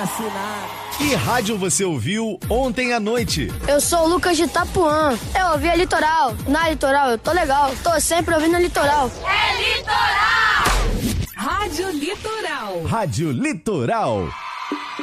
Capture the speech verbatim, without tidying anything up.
vacinado. Que rádio você ouviu ontem à noite? Eu sou o Lucas de Itapuã. Eu ouvi a Litoral. Na Litoral eu tô legal. Tô sempre ouvindo a Litoral. É Litoral! Rádio Litoral. Rádio Litoral.